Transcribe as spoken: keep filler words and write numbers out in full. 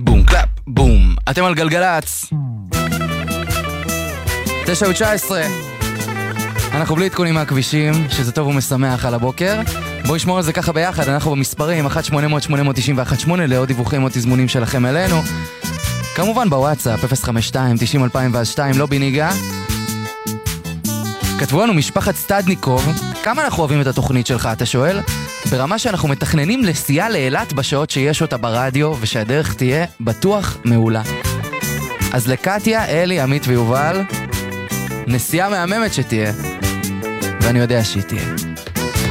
בום קלאפ בום, אתם על גלגלץ תשע ותשע עשרה. אנחנו בלי עדכונים מהכבישים, שזה טוב ומשמח על הבוקר. בואו נשמור על זה ככה ביחד. אנחנו במספרים אחת שמונה אפס אפס שמונה תשע אחת שמונה לעוד דיווחים או תזמונים שלכם אלינו, כמובן בוואטסאפ אפס חמש שתיים תשעים אלפיים ושתיים. לא בניגה כתבו לנו משפחת סטדניקוב, כמה אנחנו אוהבים את התוכנית שלך, אתה שואל? ברמה שאנחנו מתכננים לסיעה לאילת בשעות שיש אותה ברדיו, ושהדרך תהיה בטוח מעולה. אז לקטיה, אלי, עמית ויובל, נסיעה מהממת שתהיה, ואני יודע שהיא תהיה.